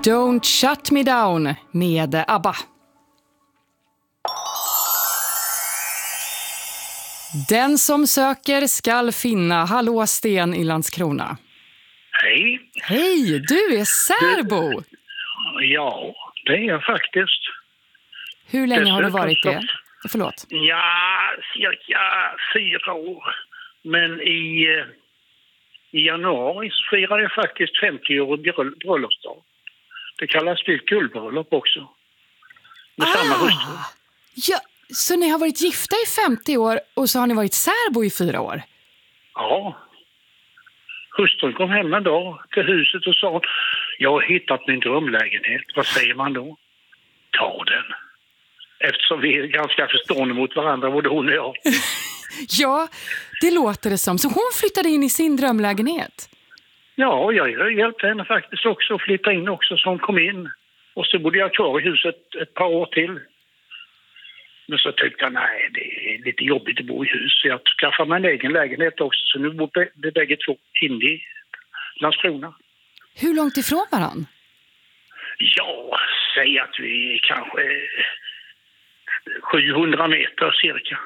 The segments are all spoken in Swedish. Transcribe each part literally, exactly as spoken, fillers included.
Don't Shut Me Down med ABBA. Den som söker skall finna. Hallå Sten i Landskrona. Hej. Hej, du är särbo. Du, ja, det är jag faktiskt. Hur länge Dessutom har du varit så, det? Förlåt. Ja, cirka fyra år. Men i, i januari så firade jag faktiskt femtio år bröllopsdag. Det kallas för guldbröllop också. Med ah, samma hustru. Ja, så ni har varit gifta i femtio år och så har ni varit särbo i fyra år? Ja. Hustrun kom hem en dag till huset och sa: jag har hittat min drömlägenhet. Vad säger man då? Ta den. Eftersom vi är ganska förstående mot varandra, både hon och jag. Ja, det låter det som. Så hon flyttade in i sin drömlägenhet? Ja, jag hjälpte henne faktiskt också att flytta in också, så hon kom in. Och så bodde jag kvar i huset ett par år till. Men så tyckte jag, nej, det är lite jobbigt att bo i hus. Så jag skaffade mig en egen lägenhet också. Så nu bor vi bägge två inne i Landskrona. Hur långt ifrån varann? Ja, säg att vi är kanske sjuhundra meter cirka.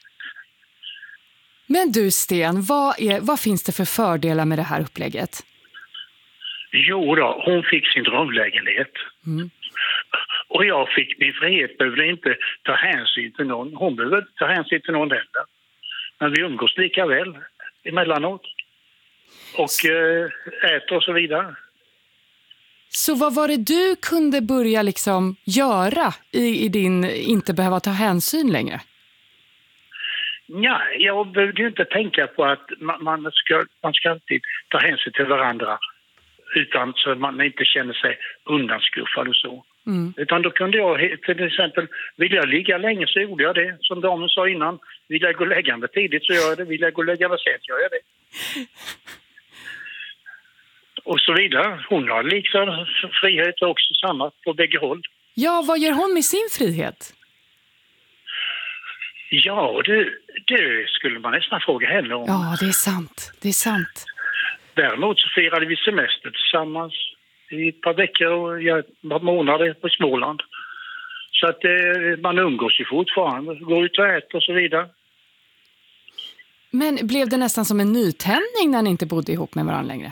Men du Sten, vad, är, vad finns det för fördelar med det här upplägget? Jo då, hon fick sin drömlägenhet. Mm. Och jag fick min frihet, behövde inte ta hänsyn till någon. Hon behövde inte ta hänsyn till någon heller. Men vi umgås lika väl emellanåt. Och äh, äter och så vidare. Så vad var det du kunde börja liksom göra i, i din inte behöva ta hänsyn längre? Ja, jag behövde ju inte tänka på att man, man, ska, man ska alltid ta hänsyn till varandra. Utan så att man inte känner sig undanskuffad och så. Mm. Utan då kunde jag till exempel, vill jag ligga länge så gjorde jag det. Som damen sa innan, vill jag gå läggande tidigt så gör jag det. Vill jag gå läggande sent så gör jag det. Och så vidare. Hon har liksom frihet också, samma på bägge håll. Ja, vad gör hon med sin frihet? Ja, det, det skulle man nästan fråga henne om. Ja, det är sant. Det är sant. Däremot så firade vi semester tillsammans i ett par veckor och ja, ett par månader på Småland. Så att eh, man umgås ju fortfarande, går ut och äter och så vidare. Men blev det nästan som en nytändning när ni inte bodde ihop med varandra längre?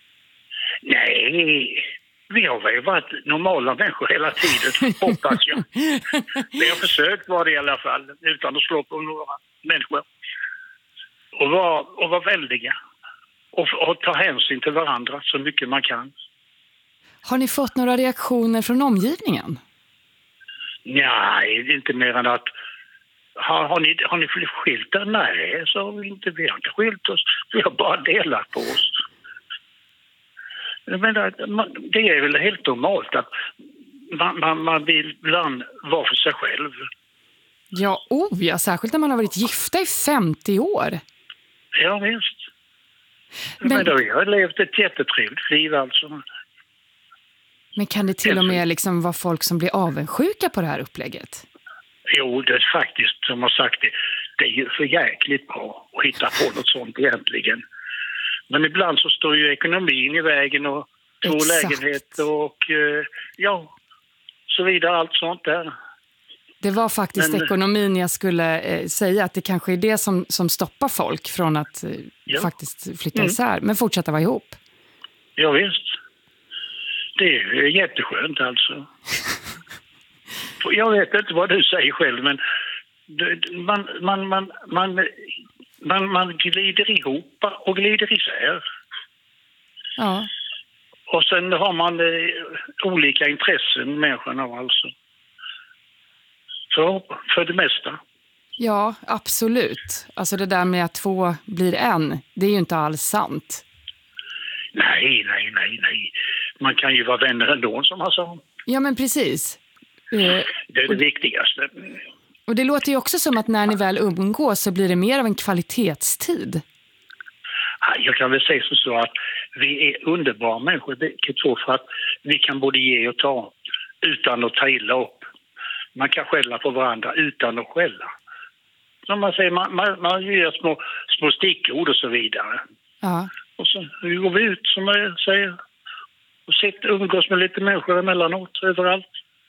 Nej, vi har väl varit normala människor hela tiden, hoppas jag. Vi har försökt vara det i alla fall, utan att slå på några människor. Och vara, och vara väldiga. Och, och ta hänsyn till varandra så mycket man kan. Har ni fått några reaktioner från omgivningen? Nej, inte mer än att har, har, ni, har ni skilt er? Nej, så har vi inte, vi har inte skilt oss. Vi har bara delat på oss. Men det är väl helt normalt att man, man, man vill ibland vara för sig själv. Ja, oh, ja, särskilt när man har varit gifta i femtio år. Ja, visst. Men, men då har jag levt ett jättetrevligt liv alltså. Men kan det till och med liksom vara folk som blir avundsjuka på det här upplägget? Jo, det är faktiskt, som jag sagt, det, det är ju för jäkligt bra att hitta på något sånt egentligen. Men ibland så står ju ekonomin i vägen och två lägenheter och ja, så vidare, allt sånt där. Det var faktiskt Men, ekonomin jag skulle eh, säga, att det kanske är det som, som stoppar folk från att eh, ja. faktiskt flytta isär, mm. men fortsätta vara ihop. Ja visst. Det är jätteskönt alltså. Jag vet inte vad du säger själv, men man, man, man, man, man, man glider ihop och glider isär. Ja. Och sen har man eh, olika intressen, människorna alltså. Så för det mesta. Ja, absolut. Alltså det där med att två blir en, det är ju inte alls sant. Nej, nej, nej, nej. Man kan ju vara vänner ändå, som han sa. Ja, men precis. Det är det och, viktigaste. Och det låter ju också som att när ni väl umgås så blir det mer av en kvalitetstid. Jag kan väl säga så att vi är underbara människor, för att vi kan både ge och ta utan att ta illa upp. Man kan skälla på varandra utan att skälla. Som man säger, man, man, man gör små, små stickord och så vidare. Ja. Och så går vi ut, som jag säger, och sitta, umgås med lite människor emellanåt, överallt.